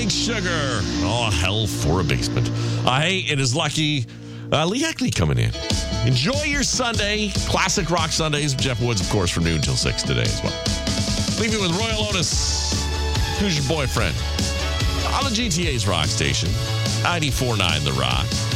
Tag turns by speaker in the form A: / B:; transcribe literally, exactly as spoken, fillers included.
A: White Sugar. Oh, hell for a basement. Uh, hey, it is Lucky. Uh, Lee Heckley coming in. Enjoy your Sunday. Classic Rock Sundays. Jeff Woods, of course, from noon till six today as well. Leave you with Royal Otis. Who's your boyfriend? On the G T A's Rock Station. ninety-four point nine The Rock.